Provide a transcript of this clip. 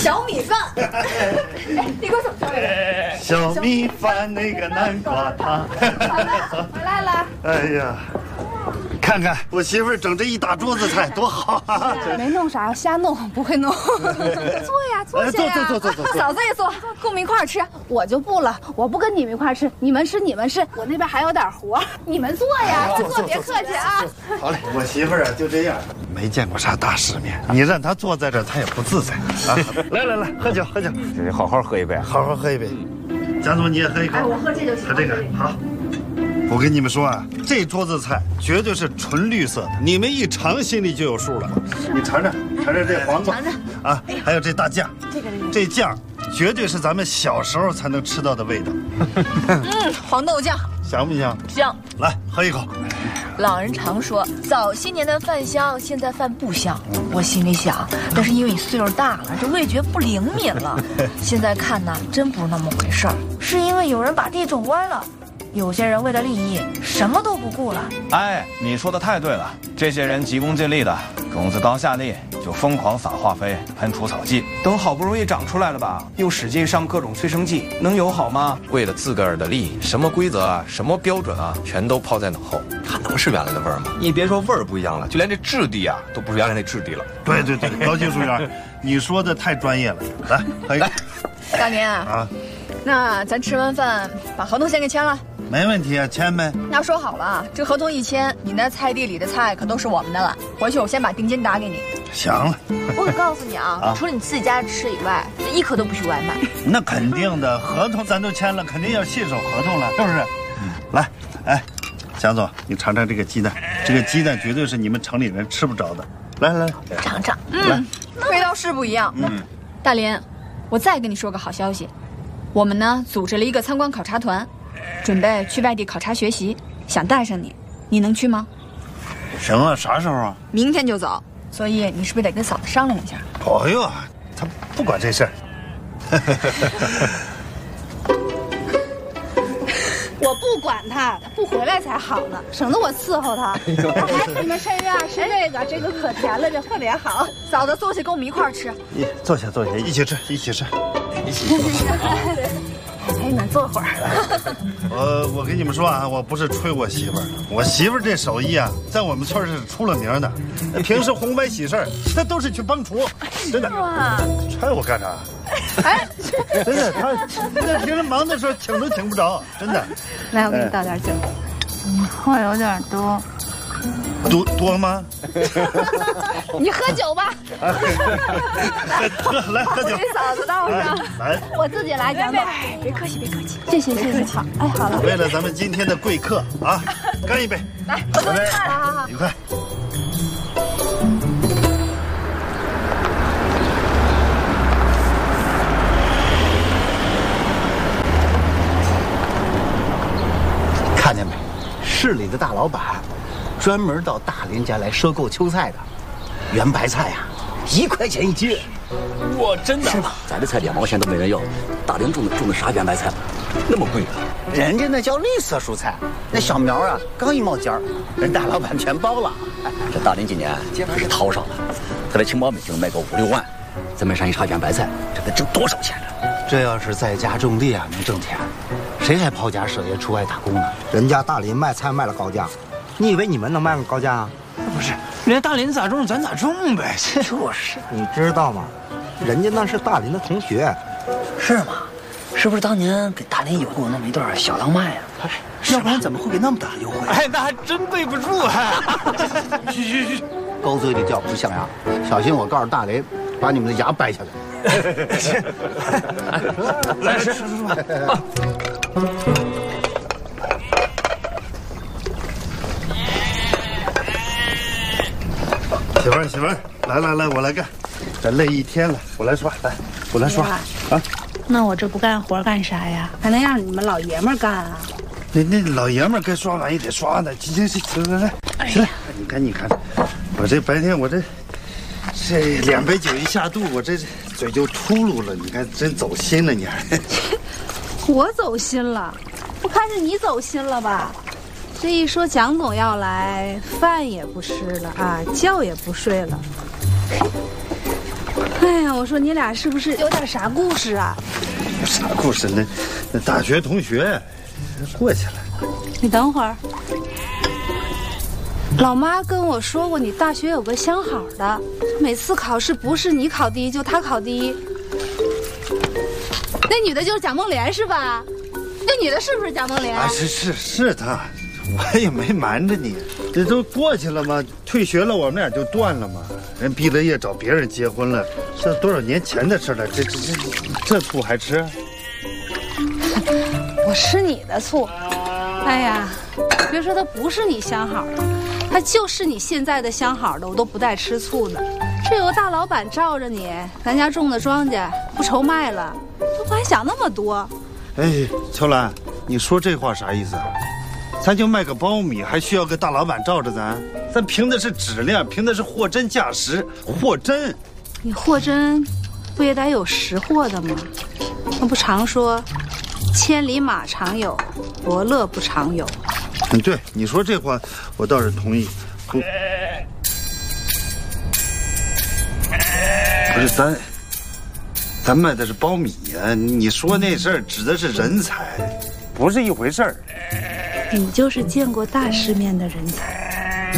小米饭。哎，你给我走， 小米饭那个南瓜汤。 好了，回来了。 哎呀，看看我媳妇儿整这一大桌子菜多好啊！ 没弄啥，瞎弄，不会弄。坐呀，坐下呀。坐。嫂子也坐，跟我们一块儿吃。我就不了，我不跟你们一块儿吃，你们吃。我那边还有点活，你们坐呀，坐，别客气啊。 好嘞，我媳妇儿啊就这样，没见过啥大世面，你让她坐在这儿，她也不自在啊。来，喝酒， 得好好喝一杯， 好好喝一杯。蒋总你也喝一口， 我喝这就行。 喝这个好。我跟你们说啊，这桌子菜绝对是纯绿色的，你们一尝心里就有数了。你尝尝这黄瓜，啊，还有这大酱，这酱绝对是咱们小时候才能吃到的味道。 黄豆酱香不香？ 香。 来，喝一口。 老人常说，早些年的饭香，现在饭不香。我心里想，那是因为你岁数大了，这味觉不灵敏了。现在看呢，真不是那么回事儿，是因为有人把地种歪了。有些人为了利益，什么都不顾了。 哎，你说的太对了，这些人急功近利的，种子刚下地就疯狂撒化肥、喷除草剂，等好不容易长出来了吧，又使劲上各种催生剂，能有好吗？ 为了自个儿的利益，什么规则啊，什么标准啊，全都抛在脑后，它能是原来的味儿吗？你别说味儿不一样了，就连这质地啊，都不是原来那质地了。 对，高技术员，你说的太专业了。来，喝一口。 大年啊，那咱吃完饭把合同先给签了。 没问题啊，签呗。 那说好了，这合同一签，你那菜地里的菜可都是我们的了。回去我先把定金打给你。 行了， 我可告诉你啊，除了你自己家吃以外，一颗都不许外卖。 那肯定的，合同咱都签了，肯定要信守合同了，是不是？来，哎，蒋总，你尝尝这个鸡蛋，这个鸡蛋绝对是你们城里人吃不着的。来， 尝尝。 来， 味道是不一样。大林，我再跟你说个好消息，我们呢组织了一个参观考察团。准备去外地考察学习，想带上你，你能去吗？ 行啊，啥时候啊？ 明天就走，所以你是不是得跟嫂子商量一下？ 哎呦，他不管这事儿。 我不管他不回来才好呢，省得我伺候他。哎，你们趁热吃这个可甜了，这特别好。嫂子坐下跟我们一块儿吃。 坐下，一起吃。 陪你们坐会儿。 我跟你们说啊，我不是吹我媳妇儿，我媳妇儿这手艺啊，在我们村是出了名的。平时红白喜事她都是去帮厨，真的。踹我干啥？哎，真的，她平时忙的时候请都请不着，真的。 来，我给你倒点酒。 话有点多。 多吗？ 你喝酒吧。 来喝酒。 给嫂子倒上。 来， 我自己来，蒋总。别客气。谢谢。好，哎，好了。 为了咱们今天的贵客啊，干一杯！ 来，喝杯。好。 愉快。 看见没？市里的大老板。专门到大林家来收购秋菜的，圆白菜呀，1块钱1斤。 哇，真的？是吗？咱这菜2毛钱都没人要，大林种的啥圆白菜，那么贵啊？ 人家那叫绿色蔬菜，那小苗啊刚1毛钱，人大老板全包了。 这大林今年这玩意是掏上了，他的青苞米就能卖个5、6万，咱们上一茬圆白菜，这得挣多少钱呢？ 这要是在家种地啊，能挣钱，谁还抛家舍业出外打工呢？ 人家大林卖菜卖了高价。你以为你们能卖个高价啊？ 不是，人家大林咋种咱咋种呗。 就是， 你知道吗？人家那是大林的同学。 是吗？是不是当年给大林有过那么一段小浪漫呀？ 要不然怎么会给那么大的优惠？ 哎，那还真背不住啊！ 去，狗嘴里掉不象牙，小心我告诉大林，把你们的牙掰下来。 来吃。 媳妇儿，来，我来干。这累一天了，我来刷，我来刷啊。 那我这不干活干啥呀？还能让你们老爷们干啊？ 那老爷们该刷碗也得刷呢。行，来，你看，我这白天这2杯酒一下肚，我这嘴就秃噜了。你看，真走心了你还。 我走心了，不看是你走心了吧？这一说蒋总要来，饭也不吃了啊，觉也不睡了。 哎呀，我说你俩是不是有点啥故事啊？ 啥故事？那大学同学，过去了。 你等会儿，老妈跟我说过，你大学有个相好的，每次考试不是你考第一，就他考第一。那女的就是蒋梦莲是吧？那女的是不是蒋梦莲？ 啊，是她，我也没瞒着你，这都过去了吗？退学了，我们俩就断了吗？人毕了业找别人结婚了，这多少年前的事了，这醋还吃？ 我吃你的醋。哎呀，别说他不是你相好的，他就是你现在的相好的，我都不带吃醋的。这有个大老板罩着你，咱家种的庄稼不愁卖了，我还想那么多。 哎，秋兰，你说这话啥意思啊？咱就卖个苞米，还需要个大老板罩着咱？咱凭的是质量，凭的是货真价实，货真。 你货真，不也得有识货的吗？那不常说，千里马常有，伯乐不常有。 对，你说这话，我倒是同意。不是咱卖的是苞米呀，你说那事儿指的是人才，不是一回事儿。 你就是见过大世面的人才。